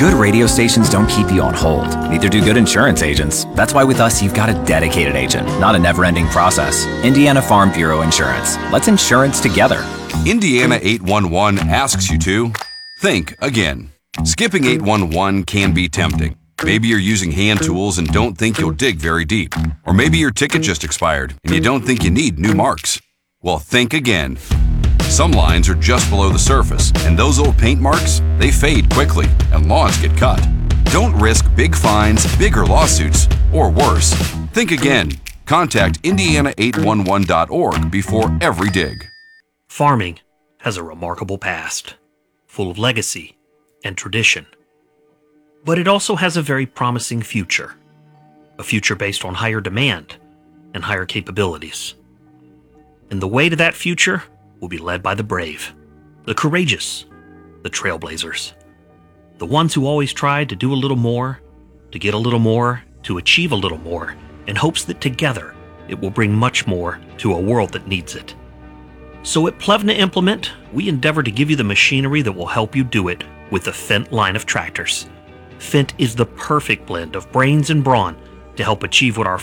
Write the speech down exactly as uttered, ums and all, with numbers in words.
Good radio stations don't keep you on hold. Neither do good insurance agents. That's why with us, you've got a dedicated agent, not a never-ending process. Indiana Farm Bureau Insurance. Let's insurance together. Indiana eight one one asks you to think again. Skipping eight one one can be tempting. Maybe you're using hand tools and don't think you'll dig very deep. Or maybe your ticket just expired and you don't think you need new marks. Well, think again. Some lines are just below the surface, and those old paint marks, they fade quickly, and lawns get cut. Don't risk big fines, bigger lawsuits, or worse. Think again. Contact Indiana eight one one dot org before every dig. Farming has a remarkable past, full of legacy and tradition. But it also has a very promising future, a future based on higher demand and higher capabilities. And the way to that future will be led by the brave, the courageous, the trailblazers, the ones who always tried to do a little more, to get a little more, to achieve a little more, in hopes that together it will bring much more to a world that needs it. So at Plevna Implement, we endeavor to give you the machinery that will help you do it with the Fendt line of tractors. Fendt is the perfect blend of brains and brawn to help achieve what our